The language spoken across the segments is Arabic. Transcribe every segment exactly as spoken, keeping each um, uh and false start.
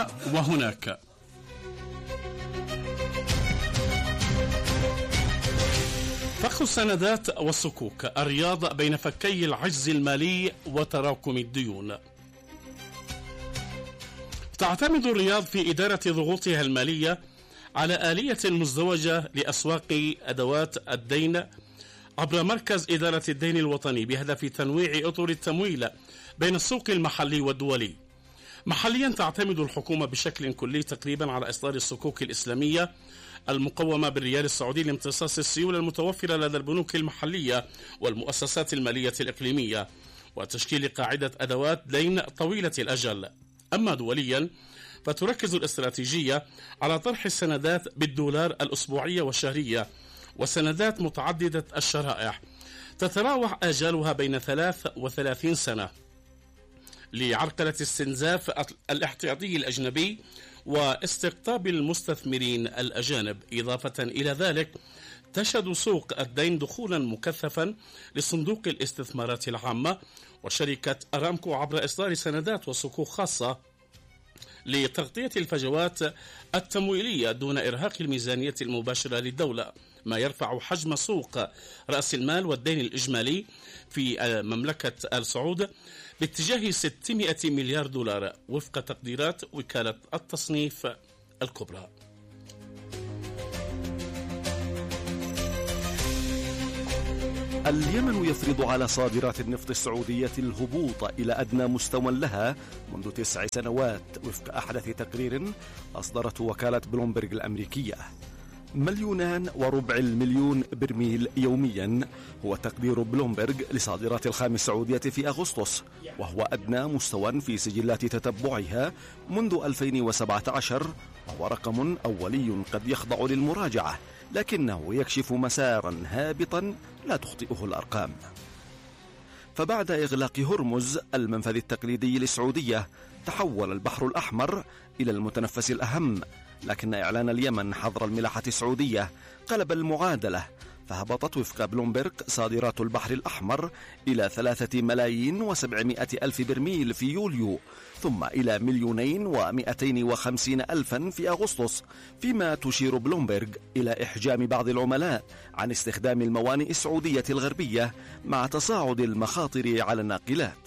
هنا وهناك. فخ السندات والصكوك، الرياض بين فكي العجز المالي وتراكم الديون. تعتمد الرياض في إدارة ضغوطها المالية على آلية مزدوجة لأسواق أدوات الدين عبر مركز إدارة الدين الوطني بهدف تنويع أطر التمويل بين السوق المحلي والدولي. محليا تعتمد الحكومة بشكل كلي تقريبا على إصدار الصكوك الإسلامية المقومة بالريال السعودي لامتصاص السيولة المتوفرة لدى البنوك المحلية والمؤسسات المالية الإقليمية وتشكيل قاعدة أدوات دين طويلة الأجل. أما دوليا فتركز الاستراتيجية على طرح السندات بالدولار الأسبوعية والشهرية وسندات متعددة الشرائح تتراوح آجالها بين ثلاث وثلاثين سنة لعرقلة استنزاف الاحتياطي الأجنبي واستقطاب المستثمرين الأجانب. إضافة إلى ذلك تشهد سوق الدين دخولا مكثفا لصندوق الاستثمارات العامة وشركة أرامكو عبر إصدار سندات وصكوك خاصة لتغطية الفجوات التمويلية دون إرهاق الميزانية المباشرة للدولة، ما يرفع حجم سوق رأس المال والدين الإجمالي في مملكة آل سعود باتجاه ستمائة مليار دولار وفق تقديرات وكالة التصنيف الكبرى. اليمن يفرض على صادرات النفط السعودية الهبوط إلى أدنى مستوى لها منذ تسع سنوات وفق أحدث تقرير أصدرته وكالة بلومبرج الأمريكية. مليونان وربع المليون برميل يوميا هو تقدير بلومبرج لصادرات الخام السعودية في أغسطس، وهو أدنى مستوى في سجلات تتبعها منذ ألفين وسبعة عشر، وهو رقم أولي قد يخضع للمراجعة لكنه يكشف مسارا هابطا لا تخطئه الأرقام. فبعد إغلاق هرمز المنفذ التقليدي للسعودية تحول البحر الأحمر إلى المتنفس الأهم، لكن إعلان اليمن حظر الملاحة السعودية قلب المعادلة، فهبطت وفق بلومبرج صادرات البحر الأحمر إلى ثلاثة ملايين وسبعمائة ألف برميل في يوليو، ثم إلى مليونين ومئتين وخمسين ألفا في أغسطس، فيما تشير بلومبرج إلى إحجام بعض العملاء عن استخدام الموانئ السعودية الغربية مع تصاعد المخاطر على الناقلات.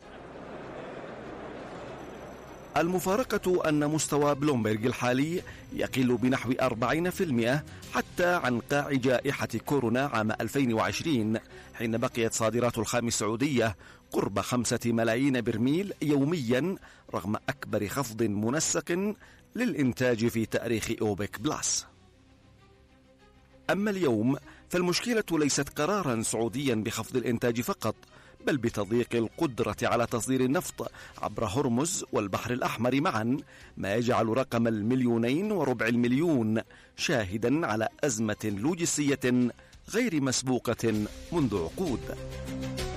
المفارقة أن مستوى بلومبرج الحالي يقل بنحو أربعين بالمئة حتى عن قاع جائحة كورونا عام ألفين وعشرين، حين بقيت صادرات الخام السعودية قرب خمسة ملايين برميل يوميا رغم أكبر خفض منسق للإنتاج في تاريخ أوبك بلاس. أما اليوم فالمشكلة ليست قرارا سعوديا بخفض الإنتاج فقط، بل بتضييق القدرة على تصدير النفط عبر هرمز والبحر الأحمر معا، ما يجعل رقم المليونين وربع المليون شاهدا على أزمة لوجستية غير مسبوقة منذ عقود.